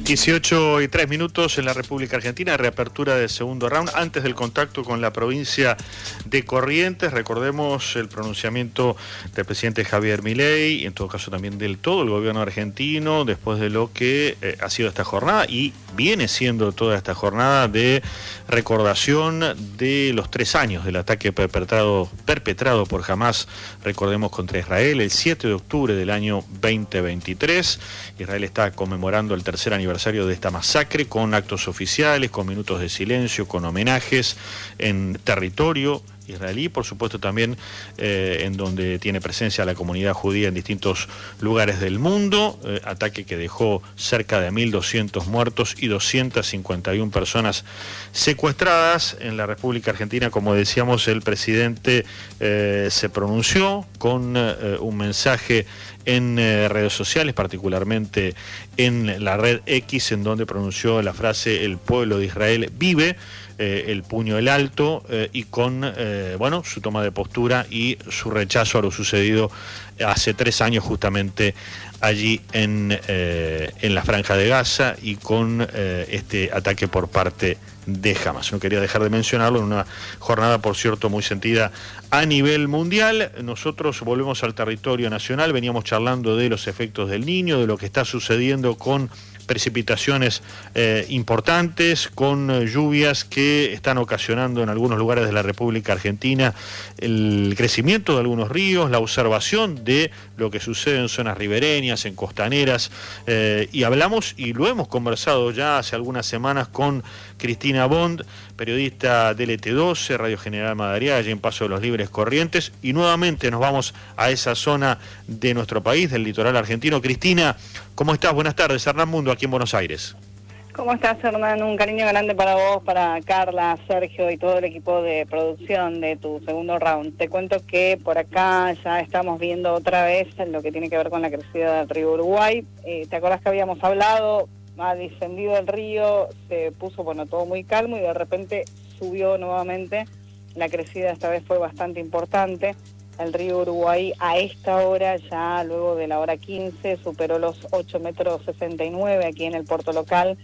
18:03 en la República Argentina, reapertura del segundo round. Antes del contacto con la provincia de Corrientes, recordemos el pronunciamiento del presidente Javier Milei, y en todo caso también del todo el gobierno argentino, después de lo que ha sido esta jornada y viene siendo toda esta jornada de recordación de los 3 años del ataque perpetrado por Hamás, recordemos, contra Israel, el 7 de octubre del año 2023. Israel está conmemorando el tercer aniversario de esta masacre con actos oficiales, con minutos de silencio, con homenajes en territorio israelí, por supuesto también en donde tiene presencia la comunidad judía en distintos lugares del mundo, ataque que dejó cerca de 1.200 muertos y 251 personas secuestradas. En la República Argentina, como decíamos, el presidente se pronunció con un mensaje en redes sociales, particularmente en la red X, en donde pronunció la frase "el pueblo de Israel vive", el puño en alto, y con su toma de postura y su rechazo a lo sucedido hace 3 años justamente allí en la Franja de Gaza y con este ataque por parte de Hamás. No quería dejar de mencionarlo en una jornada, por cierto, muy sentida a nivel mundial. Nosotros volvemos al territorio nacional, veníamos charlando de los efectos del Niño, de lo que está sucediendo con precipitaciones importantes, con lluvias que están ocasionando en algunos lugares de la República Argentina el crecimiento de algunos ríos, la observación de lo que sucede en zonas ribereñas, en costaneras, y hablamos y lo hemos conversado ya hace algunas semanas con Cristina Bond, periodista de LT12, Radio General Madariaga, allí en Paso de los Libres, Corrientes, y nuevamente nos vamos a esa zona de nuestro país, del litoral argentino. Cristina, ¿cómo estás? Buenas tardes. Hernán Mundo, aquí en Buenos Aires. ¿Cómo estás, Hernán? Un cariño grande para vos, para Carla, Sergio y todo el equipo de producción de tu segundo round. Te cuento que por acá ya estamos viendo otra vez lo que tiene que ver con la crecida del río Uruguay. ¿Te acuerdas que habíamos hablado? Ha descendido el río, se puso, todo muy calmo y de repente subió nuevamente. La crecida esta vez fue bastante importante. El río Uruguay a esta hora, ya luego de la hora 15, superó los 8,69 metros aquí en el puerto local.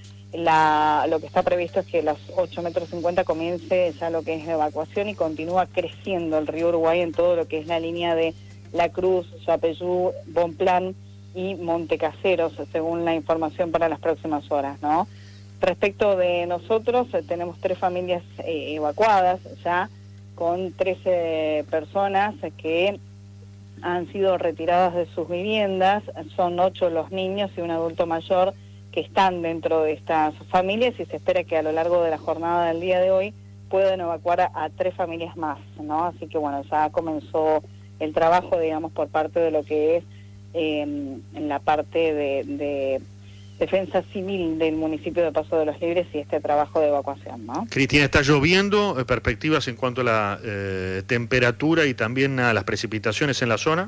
Lo que está previsto es que a los 8,50 metros comience ya lo que es la evacuación y continúa creciendo el río Uruguay en todo lo que es la línea de La Cruz, Yapeyú, Bonplan y Montecaseros, según la información para las próximas horas, ¿no? Respecto de nosotros, tenemos 3 familias evacuadas ya, con 13 personas que han sido retiradas de sus viviendas. Son 8 los niños y un adulto mayor que están dentro de estas familias, y se espera que a lo largo de la jornada del día de hoy puedan evacuar a 3 familias más, ¿no? Así que ya comenzó el trabajo, digamos, por parte de lo que es en la parte de defensa civil del municipio de Paso de los Libres y este trabajo de evacuación, ¿no? Cristina, ¿está lloviendo? ¿Perspectivas en cuanto a la temperatura y también a las precipitaciones en la zona?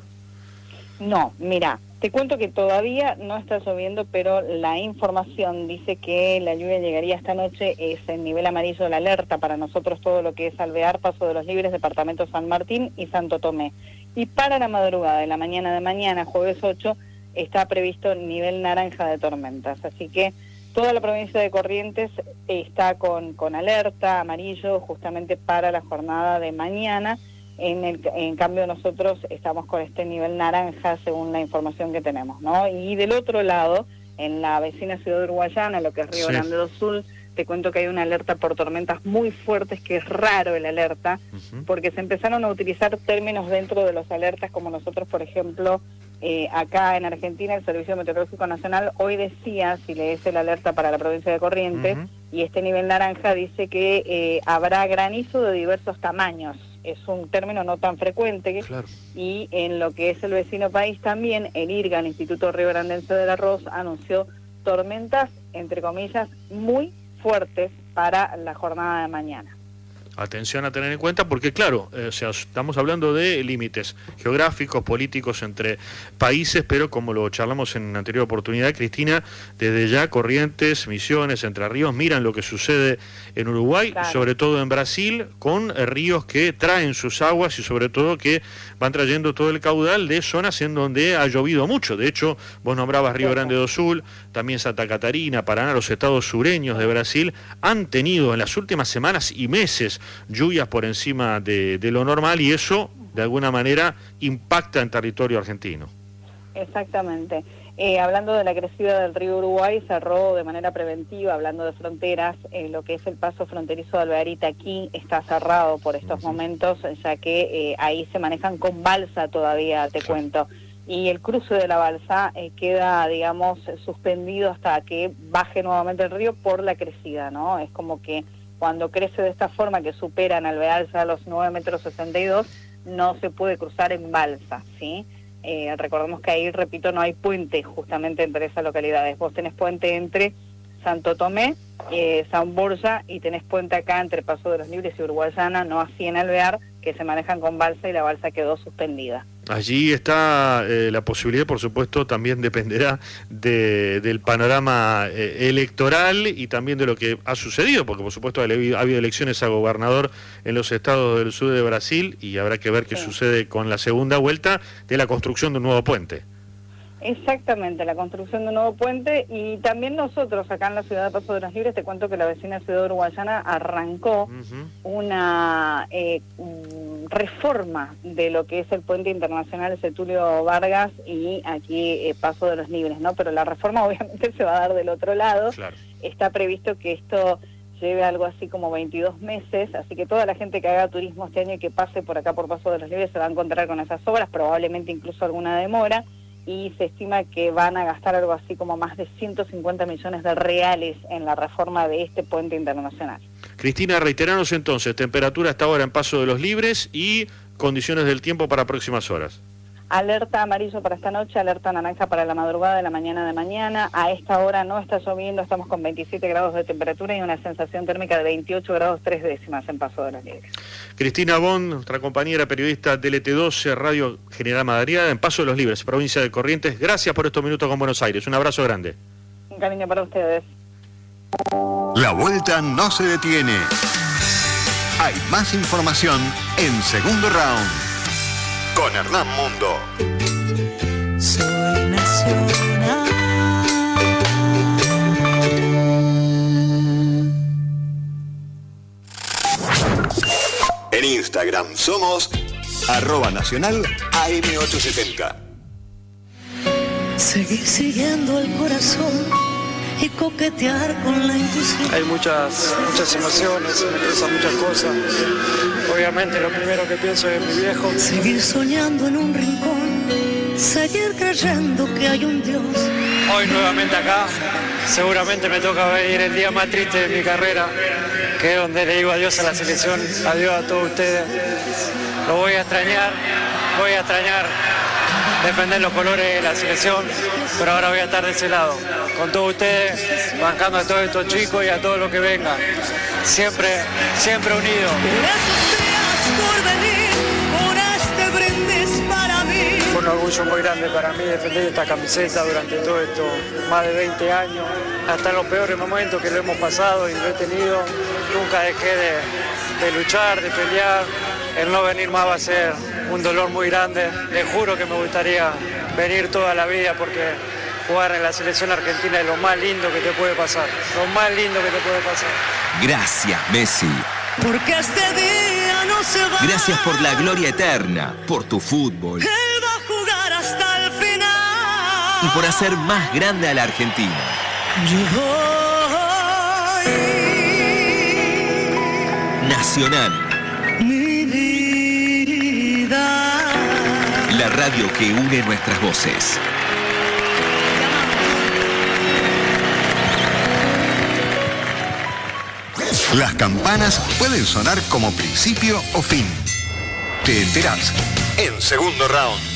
No, mira, te cuento que todavía no está lloviendo, pero la información dice que la lluvia llegaría esta noche. Es el nivel amarillo de la alerta para nosotros todo lo que es Alvear, Paso de los Libres, Departamento San Martín y Santo Tomé. Y para la madrugada de la mañana de mañana, jueves 8, está previsto nivel naranja de tormentas. Así que toda la provincia de Corrientes está con alerta amarillo justamente para la jornada de mañana. En cambio nosotros estamos con este nivel naranja según la información que tenemos, ¿no? Y del otro lado, en la vecina ciudad de Uruguayana, lo que es Río Grande do Sul, te cuento que hay una alerta por tormentas muy fuertes, que es raro el alerta, porque se empezaron a utilizar términos dentro de los alertas, como nosotros, por ejemplo, acá en Argentina, el Servicio Meteorológico Nacional hoy decía, si lees el alerta para la provincia de Corrientes, y este nivel naranja dice que habrá granizo de diversos tamaños. Es un término no tan frecuente, claro. Y en lo que es el vecino país también, el IRGA, el Instituto Río Grandense del Arroz, anunció tormentas, entre comillas, muy fuertes para la jornada de mañana. Atención a tener en cuenta porque, claro, o sea, estamos hablando de límites geográficos, políticos entre países, pero como lo charlamos en anterior oportunidad, Cristina, desde ya Corrientes, Misiones, Entre Ríos miran lo que sucede en Uruguay, claro, sobre todo en Brasil, con ríos que traen sus aguas y sobre todo que van trayendo todo el caudal de zonas en donde ha llovido mucho. De hecho, vos nombrabas Río Grande do Sul, también Santa Catarina, Paraná, los estados sureños de Brasil han tenido en las últimas semanas y meses lluvias por encima de lo normal y eso de alguna manera impacta en territorio argentino. Exactamente. Hablando de la crecida del río Uruguay, cerró de manera preventiva, hablando de fronteras, lo que es el paso fronterizo de Alvearita aquí está cerrado por estos momentos, ya que ahí se manejan con balsa todavía, te cuento. Y el cruce de la balsa queda, digamos, suspendido hasta que baje nuevamente el río por la crecida, ¿no? Es como que cuando crece de esta forma, que superan Alvear ya los 9,62 metros, no se puede cruzar en balsa, ¿sí? Recordemos que ahí, repito, no hay puente justamente entre esas localidades. Vos tenés puente entre Santo Tomé, San Borja, y tenés puente acá entre Paso de los Libres y Uruguayana, no así en Alvear, que se manejan con balsa y la balsa quedó suspendida. Allí está la posibilidad, por supuesto, también dependerá del panorama electoral y también de lo que ha sucedido, porque por supuesto ha habido elecciones a gobernador en los estados del sur de Brasil y habrá que ver qué sucede con la segunda vuelta de la construcción de un nuevo puente. Exactamente, la construcción de un nuevo puente, y también nosotros acá en la ciudad de Paso de los Libres, te cuento que la vecina ciudad de Uruguayana arrancó una reforma de lo que es el puente internacional Setúlio Vargas y aquí Paso de los Libres, ¿no? Pero la reforma obviamente se va a dar del otro lado. Claro. Está previsto que esto lleve algo así como 22 meses, así que toda la gente que haga turismo este año y que pase por acá por Paso de los Libres se va a encontrar con esas obras, probablemente incluso alguna demora. Y se estima que van a gastar algo así como más de 150 millones de reales en la reforma de este puente internacional. Cristina, reiteranos entonces, temperatura hasta ahora en Paso de los Libres y condiciones del tiempo para próximas horas. Alerta amarillo para esta noche, alerta naranja para la madrugada de la mañana de mañana. A esta hora no está lloviendo, estamos con 27 grados de temperatura y una sensación térmica de 28 grados 3 décimas en Paso de los Libres. Cristina Bond, nuestra compañera periodista de LT12, Radio General Madariaga, en Paso de los Libres, provincia de Corrientes. Gracias por estos minutos con Buenos Aires. Un abrazo grande. Un cariño para ustedes. La vuelta no se detiene. Hay más información en Segundo Round con Hernán Mundo. Soy nacional. En Instagram somos @nacional AM870. Seguir siguiendo el corazón y coquetear con la intuición. Hay muchas emociones, me pasan muchas cosas. Obviamente lo primero que pienso es mi viejo. Seguir soñando en un rincón, seguir creyendo que hay un Dios. Hoy nuevamente acá, seguramente me toca venir el día más triste de mi carrera, que es donde le digo adiós a la selección, adiós a todos ustedes. Lo voy a extrañar defender los colores de la selección, pero ahora voy a estar de ese lado, con todos ustedes, bancando a todos estos chicos y a todo lo que venga, siempre unidos. Por venir, por este brindis para mí. Fue un orgullo muy grande para mí defender esta camiseta durante todo esto, más de 20 años, hasta en los peores momentos que lo hemos pasado y lo he tenido, nunca dejé de luchar, de pelear. El no venir más va a ser un dolor muy grande. Les juro que me gustaría venir toda la vida porque jugar en la selección argentina es lo más lindo que te puede pasar. Lo más lindo que te puede pasar. Gracias, Messi. Porque este día no se va. Gracias por la gloria eterna, por tu fútbol. Él va a jugar hasta el final. Y por hacer más grande a la Argentina. Yo voy. Nacional. Mi vida. La radio que une nuestras voces. Las campanas pueden sonar como principio o fin. Te enterás en Segundo Round.